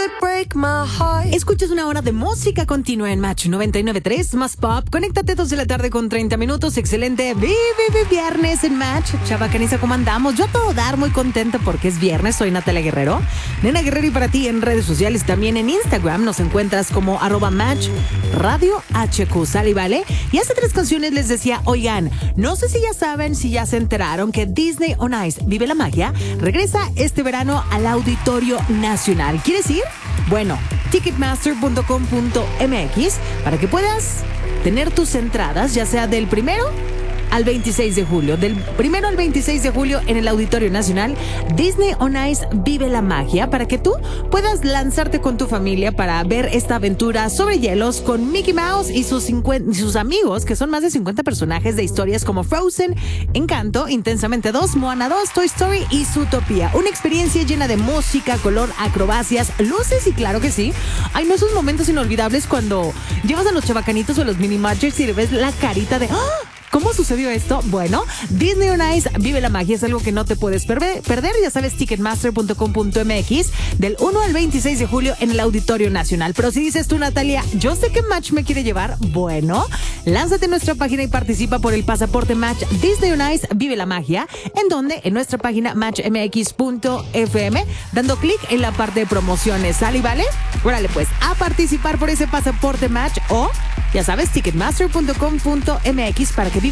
Escuchas una hora de música continua en Match 99.3 más pop. Conéctate 2 de la tarde con 30 minutos. Excelente viernes en Match. Chavacaniza, ¿cómo andamos? Yo a todo dar, muy contenta porque es viernes. Soy Natalia Guerrero. Nena Guerrero, y para ti en redes sociales, también en Instagram nos encuentras como @Match Radio HQ. ¿Sale y vale? Y hace 3 canciones les decía, oigan, no sé si ya saben, si ya se enteraron que Disney on Ice Vive la Magia regresa este verano al Auditorio Nacional. ¿Quieres ir? Bueno, ticketmaster.com.mx para que puedas tener tus entradas, ya sea del 1 al 26 de julio. Del 1 al 26 de julio en el Auditorio Nacional, Disney on Ice Vive la Magia, para que tú puedas lanzarte con tu familia para ver esta aventura sobre hielos con Mickey Mouse y sus amigos, que son más de 50 personajes de historias como Frozen, Encanto, Intensamente 2, Moana 2, Toy Story y Zootopia. Una experiencia llena de música, color, acrobacias, luces y claro que sí, hay no esos momentos inolvidables cuando llevas a los chavacanitos o a los mini marchers y le ves la carita de ¡ah! ¿Cómo sucedió esto? Bueno, Disney on Ice Vive la Magia es algo que no te puedes perder. Ya sabes, ticketmaster.com.mx del 1 al 26 de julio en el Auditorio Nacional. Pero si dices tú, Natalia, yo sé que Match me quiere llevar, bueno, lánzate a nuestra página y participa por el pasaporte Match Disney on Ice Vive la Magia, en donde en nuestra página matchmx.fm, dando clic en la parte de promociones. ¿Sale y vale? Órale pues, a participar por ese pasaporte Match, o ya sabes, ticketmaster.com.mx para que